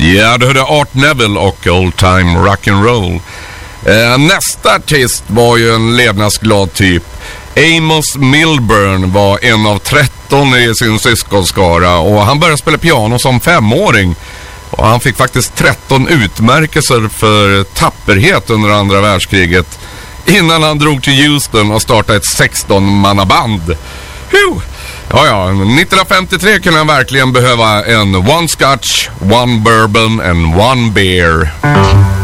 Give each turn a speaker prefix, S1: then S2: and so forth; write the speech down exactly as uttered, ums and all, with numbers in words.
S1: Ja, du hörde Art Neville och Old Time Rock'n'Roll. Eh, nästa artist var ju en levnadsglad typ. Amos Milburn var en av tretton i sin syskonskara och han började spela piano som femåring. Och han fick faktiskt tretton utmärkelser för tapperhet under andra världskriget innan han drog till Houston och startade ett sexton-mannaband. Huh. Ja, ja, nittonhundrafemtiotre kunde han verkligen behöva en one scotch, one bourbon and one beer.